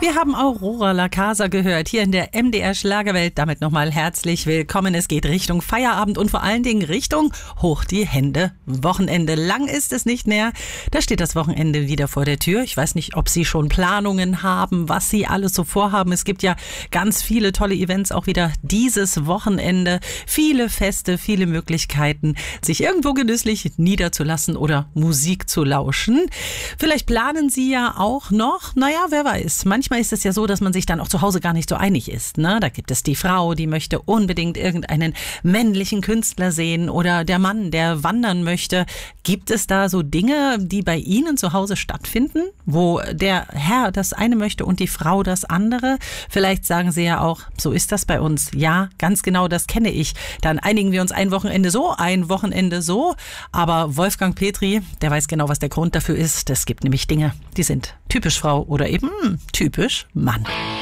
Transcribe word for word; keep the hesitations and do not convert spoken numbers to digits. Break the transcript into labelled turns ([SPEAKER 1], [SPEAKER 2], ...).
[SPEAKER 1] Wir haben Aurora La Casa gehört, hier in der M D R Schlagerwelt. Damit nochmal herzlich willkommen. Es geht Richtung Feierabend und vor allen Dingen Richtung Hoch die Hände Wochenende. Lang ist es nicht mehr. Da steht das Wochenende wieder vor der Tür. Ich weiß nicht, ob Sie schon Planungen haben, was Sie alles so vorhaben. Es gibt ja ganz viele tolle Events auch wieder dieses Wochenende. Viele Feste, viele Möglichkeiten, sich irgendwo genüsslich niederzulassen oder Musik zu lauschen. Vielleicht planen Sie ja auch noch, naja, wer weiß. Manchmal ist es ja so, dass man sich dann auch zu Hause gar nicht so einig ist. Ne? Da gibt es die Frau, die möchte unbedingt irgendeinen männlichen Künstler sehen oder der Mann, der wandern möchte. Gibt es da so Dinge, die bei Ihnen zu Hause stattfinden, wo der Herr das eine möchte und die Frau das andere? Vielleicht sagen Sie ja auch, so ist das bei uns. Ja, ganz genau, das kenne ich. Dann einigen wir uns ein Wochenende so, ein Wochenende so. Aber Wolfgang Petri, der weiß genau, was der Grund dafür ist. Es gibt nämlich Dinge, die sind typisch Frau oder eben typisch Mann.